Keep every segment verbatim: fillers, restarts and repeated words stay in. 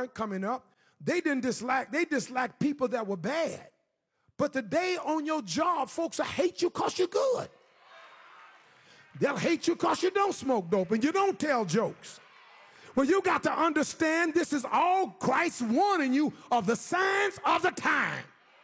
boy coming up, they didn't dislike, they disliked people that were bad. But today on your job, folks will hate you because you're good. They'll hate you because you don't smoke dope and you don't tell jokes. Well, you got to understand this is all Christ warning you of the signs of the time.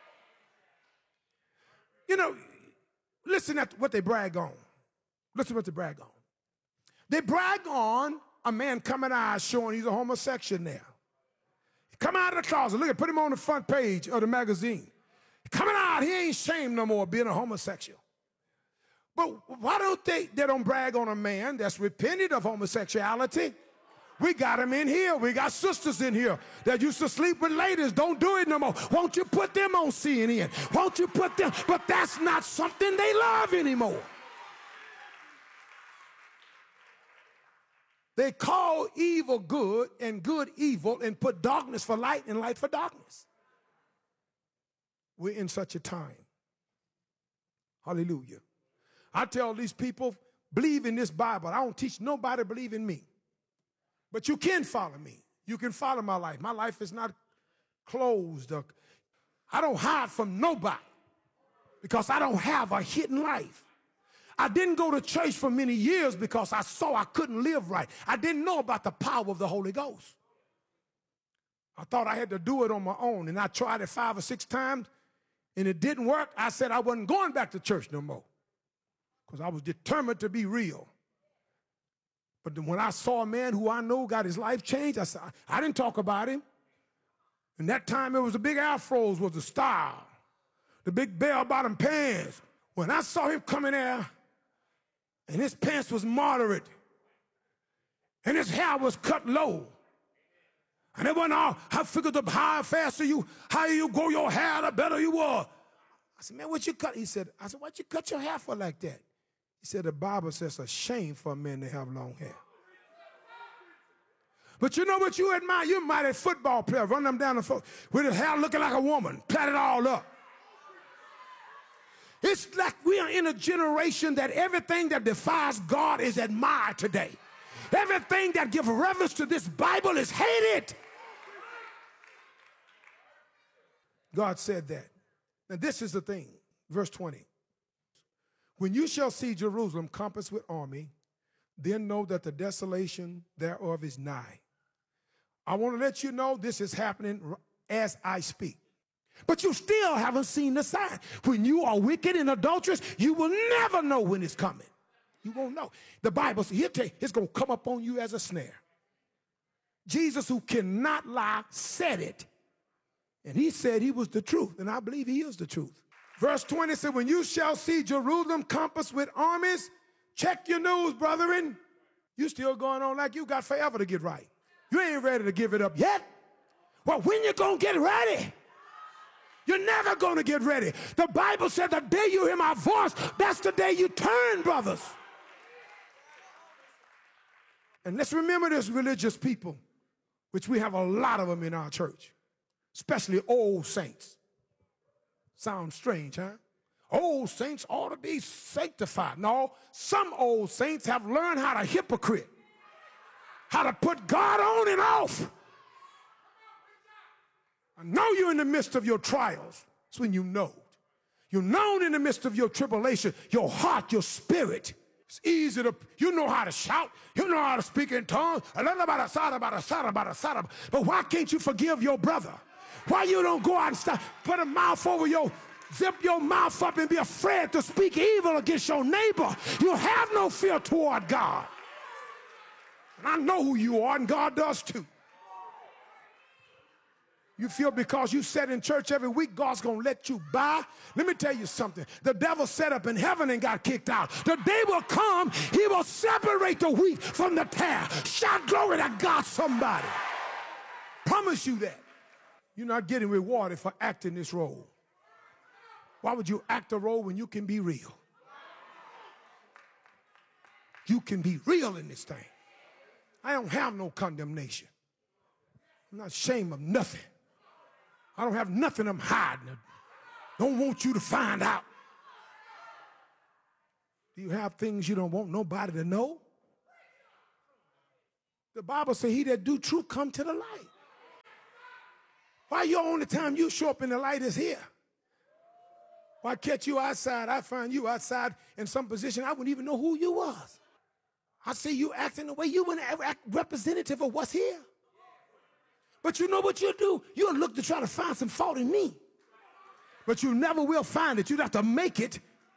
You know, listen at what they brag on. Listen what they brag on. They brag on a man coming out showing he's a homosexual now. Come out of the closet. Look at, put him on the front page of the magazine. Coming out, he ain't ashamed no more of being a homosexual. But why don't they, they don't brag on a man that's repented of homosexuality? We got him in here. We got sisters in here that used to sleep with ladies. Don't do it no more. Won't you put them on C N N? Won't you put them? But that's not something they love anymore. They call evil good and good evil and put darkness for light and light for darkness. We're in such a time. Hallelujah. I tell these people, believe in this Bible. I don't teach nobody to believe in me. But you can follow me. You can follow my life. My life is not closed. I don't hide from nobody because I don't have a hidden life. I didn't go to church for many years because I saw I couldn't live right. I didn't know about the power of the Holy Ghost. I thought I had to do it on my own, and I tried it five or six times, and it didn't work. I said I wasn't going back to church no more because I was determined to be real. But when I saw a man who I know got his life changed, I said, I didn't talk about him. And that time it was the big afros was the style, the big bell-bottom pants. When I saw him coming there, and his pants was moderate, and his hair was cut low, and it wasn't all, I figured the higher, faster you, higher you grow your hair, the better you were. I said, man, what you cut? He said, I said, why'd you cut your hair for like that? He said, the Bible says it's a shame for a man to have long hair. But you know what you admire? You admire that football player, run them down the floor with his hair looking like a woman, plait it all up. It's like we are in a generation that everything that defies God is admired today. Everything that gives reverence to this Bible is hated. God said that. Now this is the thing, verse twenty. When you shall see Jerusalem compassed with army, then know that the desolation thereof is nigh. I want to let you know this is happening as I speak. But you still haven't seen the sign. When you are wicked and adulterous, you will never know when it's coming. You won't know. The Bible says, it's going to come up on you as a snare. Jesus, who cannot lie, said it. And he said he was the truth, and I believe he is the truth. Verse twenty said, when you shall see Jerusalem compassed with armies, check your news, brethren. You still going on like you got forever to get right. You ain't ready to give it up yet. Well, when you going to get ready? You're never going to get ready. The Bible said the day you hear my voice, that's the day you turn, brothers. And let's remember this, religious people, which we have a lot of them in our church, especially old saints. Sounds strange, huh? Old saints ought to be sanctified. No, some old saints have learned how to hypocrite, how to put God on and off. I know you're in the midst of your trials. That's when you know. You're known in the midst of your tribulation, your heart, your spirit. It's easy to, you know how to shout. You know how to speak in tongues. But why can't you forgive your brother? Why you don't go out and stop, put a mouth over your, zip your mouth up and be afraid to speak evil against your neighbor? You have no fear toward God. And I know who you are, and God does too. You feel because you sat in church every week, God's going to let you by? Let me tell you something. The devil set up in heaven and got kicked out. The day will come, he will separate the wheat from the tare. Shout glory to God, somebody. Promise you that. You're not getting rewarded for acting this role. Why would you act a role when you can be real? You can be real in this thing. I don't have no condemnation. I'm not ashamed of nothing. I don't have nothing I'm hiding. Don't want you to find out. Do you have things you don't want nobody to know? The Bible says he that do true come to the light. Why your only time you show up in the light is here? Why catch you outside? I find you outside in some position I wouldn't even know who you was. I see you acting the way you wouldn't ever act representative of what's here. But you know what you'll do? You'll look to try to find some fault in me. But you never will find it. You'd have to make it.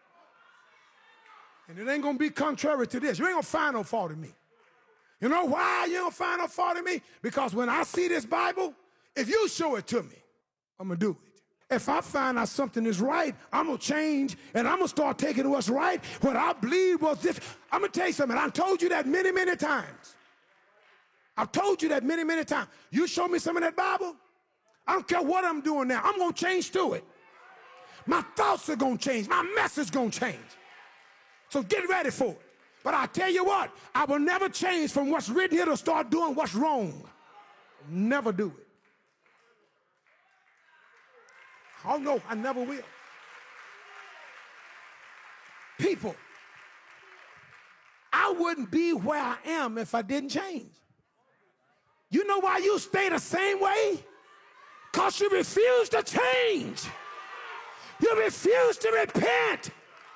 And it ain't going to be contrary to this. You ain't going to find no fault in me. You know why you don't find no fault in me? Because when I see this Bible, if you show it to me, I'm going to do it. If I find out something is right, I'm going to change, and I'm going to start taking what's right. What I believe was this. I'm going to tell you something. I've told you that many, many times. I've told you that many, many times. You show me some of that Bible, I don't care what I'm doing now. I'm going to change to it. My thoughts are going to change. My message is going to change. So get ready for it. But I tell you what, I will never change from what's written here to start doing what's wrong. Never do it. Oh, no, I never will. People, I wouldn't be where I am if I didn't change. You know why you stay the same way? Because you refuse to change. You refuse to repent.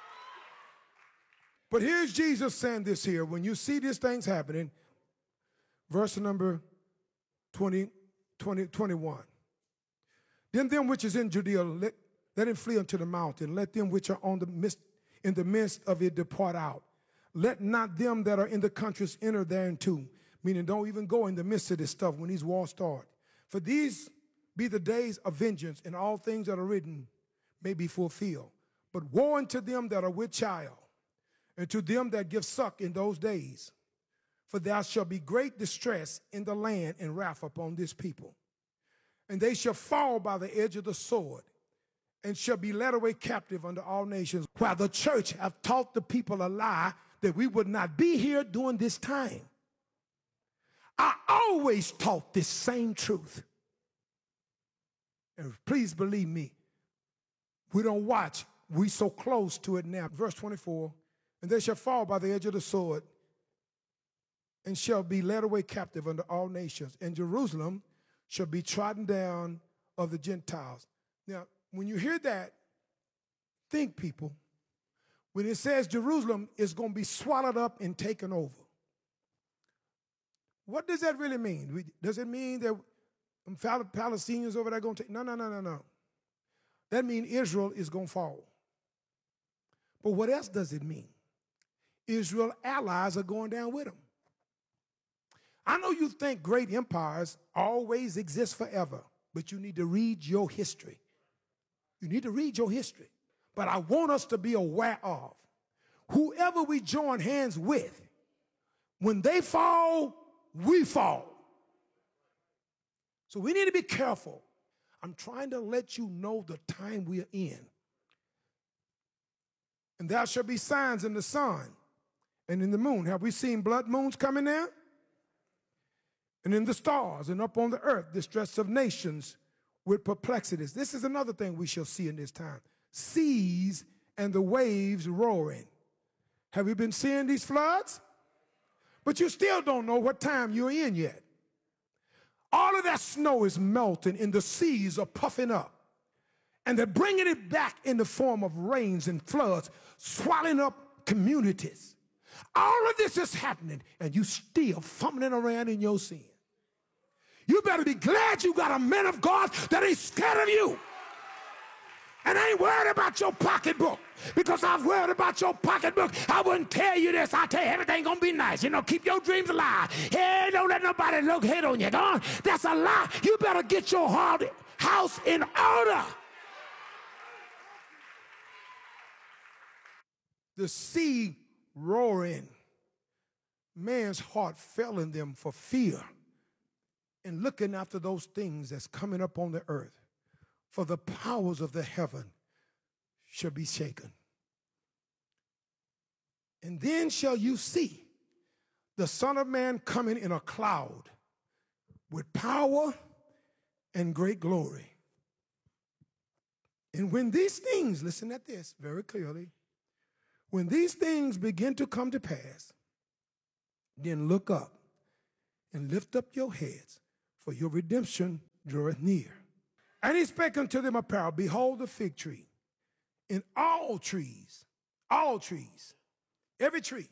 But here's Jesus saying this here. When you see these things happening, verse number twenty, twenty, twenty-one. Then them which is in Judea, let, let him flee unto the mountain. Let them which are on the midst, in the midst of it depart out. Let not them that are in the countries enter thereinto. Meaning don't even go in the midst of this stuff when these wars start. For these be the days of vengeance, and all things that are written may be fulfilled. But woe unto them that are with child, and to them that give suck in those days. For there shall be great distress in the land and wrath upon this people. And they shall fall by the edge of the sword, and shall be led away captive unto all nations, while the church have taught the people a lie that we would not be here during this time. I always taught this same truth. And please believe me, we don't watch. We so close to it now. Verse twenty-four, and they shall fall by the edge of the sword, and shall be led away captive unto all nations. And Jerusalem shall be trodden down of the Gentiles. Now, when you hear that, think, people, when it says Jerusalem is going to be swallowed up and taken over, what does that really mean? Does it mean that Palestinians over there going to take? No, no, no, no, no. That means Israel is going to fall. But what else does it mean? Israel allies are going down with them. I know you think great empires always exist forever, but you need to read your history. You need to read your history. But I want us to be aware of whoever we join hands with, when they fall, we fall. So we need to be careful. I'm trying to let you know the time we are in. And there shall be signs in the sun and in the moon. Have we seen blood moons coming there? And in the stars and up on the earth, distress of nations with perplexities. This is another thing we shall see in this time. Seas and the waves roaring. Have you been seeing these floods? But you still don't know what time you're in yet. All of that snow is melting and the seas are puffing up. And they're bringing it back in the form of rains and floods, swallowing up communities. All of this is happening, and you still fumbling around in your sin. You better be glad you got a man of God that ain't scared of you. And ain't worried about your pocketbook. Because I was worried about your pocketbook, I wouldn't tell you this. I tell you, everything gonna be nice. You know, keep your dreams alive. Hey, don't let nobody look hit on you. Don't. That's a lie. You better get your heart, house in order. The sea roaring. Man's heart fell in them for fear and looking after those things that's coming up on the earth. For the powers of the heaven shall be shaken. And then shall you see the Son of Man coming in a cloud with power and great glory. And when these things, listen at this very clearly, when these things begin to come to pass, then look up and lift up your heads, for your redemption draweth near. And he spake unto them a parable. Behold the fig tree, in all trees, all trees, every tree,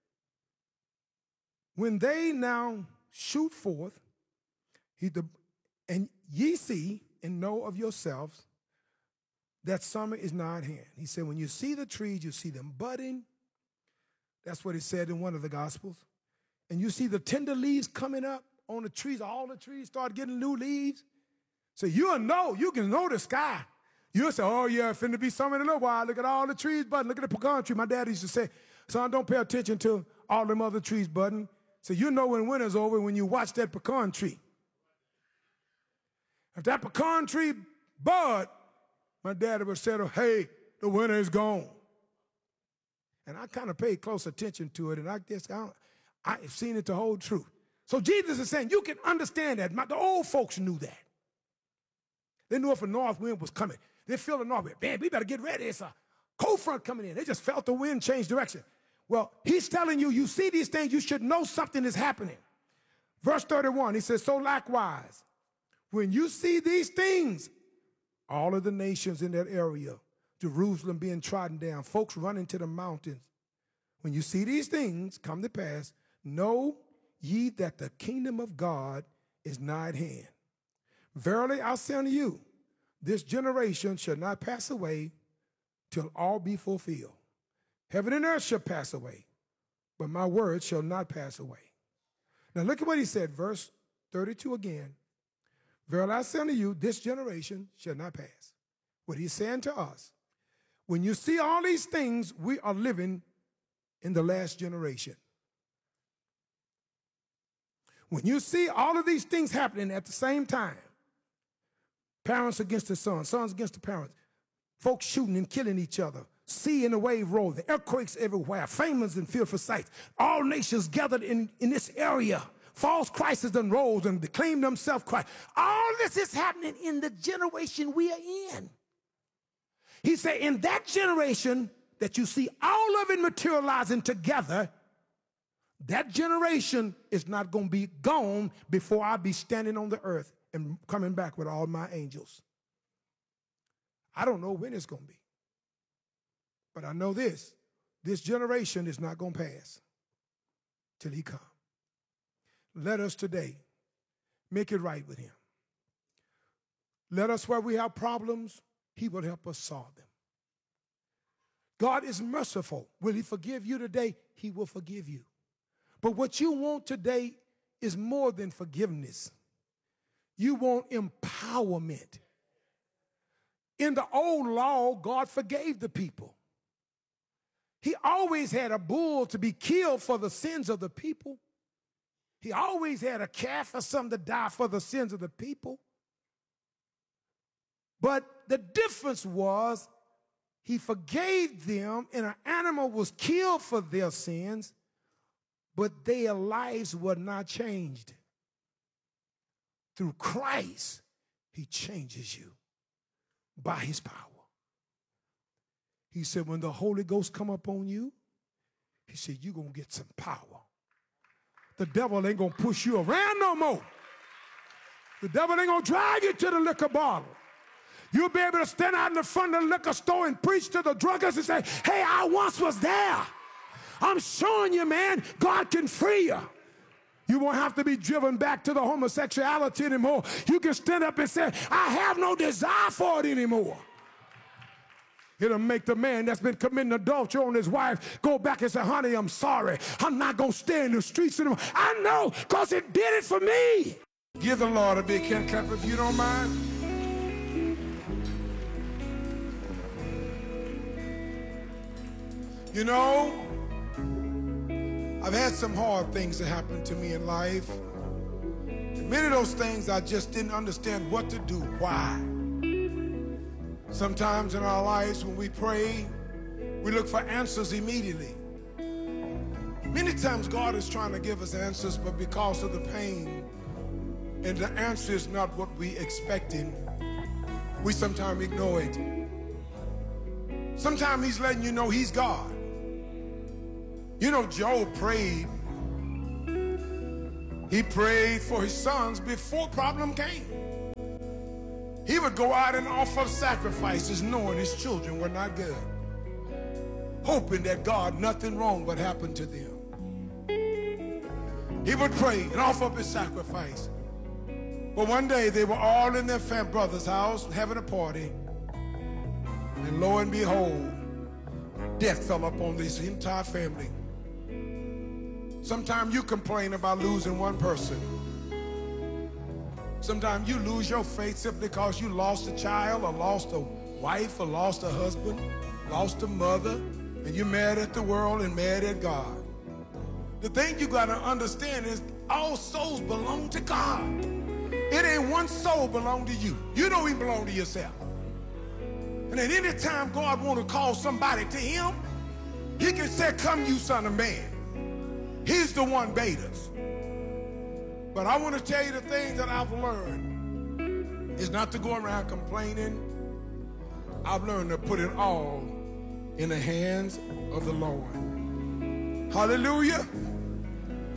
when they now shoot forth, he the, and ye see and know of yourselves that summer is nigh at hand. He said, when you see the trees, you see them budding. That's what he said in one of the Gospels. And you see the tender leaves coming up on the trees. All the trees start getting new leaves. So you'll know, you can know the sky. You'll say, oh yeah, it's finna be summer in a little while. Look at all the trees budding. Look at the pecan tree. My dad used to say, son, don't pay attention to all them other trees budding. So you know when winter's over when you watch that pecan tree. If that pecan tree bud, my daddy would say, hey, the winter is gone. And I kind of paid close attention to it, and I guess I I've seen it to hold true. So Jesus is saying, you can understand that. My, the old folks knew that. They knew if a north wind was coming. They feel the north wind. Man, we better get ready. It's a cold front coming in. They just felt the wind change direction. Well, he's telling you, you see these things, you should know something is happening. Verse thirty-one, he says, so likewise, when you see these things, all of the nations in that area, Jerusalem being trodden down, folks running to the mountains, when you see these things come to pass, know ye that the kingdom of God is nigh at hand. Verily I say unto you, this generation shall not pass away till all be fulfilled. Heaven and earth shall pass away, but my words shall not pass away. Now look at what he said, verse thirty-two again. Verily I say unto you, this generation shall not pass. What he's saying to us, when you see all these things, we are living in the last generation. When you see all of these things happening at the same time, parents against the sons, sons against the parents, folks shooting and killing each other, sea and the wave rolling, earthquakes everywhere, famines and fearful sights, all nations gathered in, in this area, false Christs done rose and declaimed themselves Christ. All this is happening in the generation we are in. He said, in that generation that you see all of it materializing together, that generation is not going to be gone before I be standing on the earth and coming back with all my angels. I don't know when it's going to be. But I know this, this generation is not going to pass till he comes. Let us today make it right with him. Let us, where we have problems, he will help us solve them. God is merciful. Will he forgive you today? He will forgive you. But what you want today is more than forgiveness. You want empowerment. In the old law, God forgave the people. He always had a bull to be killed for the sins of the people. He always had a calf or something to die for the sins of the people. But the difference was he forgave them and an animal was killed for their sins, but their lives were not changed. Through Christ, he changes you by his power. He said, when the Holy Ghost come up on you, he said, you're going to get some power. The devil ain't going to push you around no more. The devil ain't going to drag you to the liquor bottle. You'll be able to stand out in the front of the liquor store and preach to the drunkards and say, hey, I once was there. I'm showing you, man, God can free you. You won't have to be driven back to the homosexuality anymore. You can stand up and say, I have no desire for it anymore. It'll make the man that's been committing adultery on his wife go back and say, honey, I'm sorry. I'm not going to stay in the streets anymore. I know, because it did it for me. Give the Lord a big hand clap if you don't mind. You know, I've had some hard things that happened to me in life. Many of those things I just didn't understand what to do, why. Sometimes in our lives when we pray, we look for answers immediately. Many times God is trying to give us answers, but because of the pain and the answer is not what we expected, we sometimes ignore it. Sometimes he's letting you know he's God. You know, Job prayed. He prayed for his sons before problem came. He would go out and offer sacrifices knowing his children were not good, hoping that God, nothing wrong would happen to them. He would pray and offer up his sacrifice. But one day they were all in their fam brother's house having a party, and lo and behold, death fell upon this entire family. Sometimes you complain about losing one person. Sometimes you lose your faith simply because you lost a child or lost a wife or lost a husband, lost a mother, and you're mad at the world and mad at God. The thing you got to understand is all souls belong to God. It ain't one soul belong to you. You don't even belong to yourself. And at any time God want to call somebody to him, he can say, come you son of man. He's the one bade us. But I want to tell you the things that I've learned is not to go around complaining. I've learned to put it all in the hands of the Lord. Hallelujah.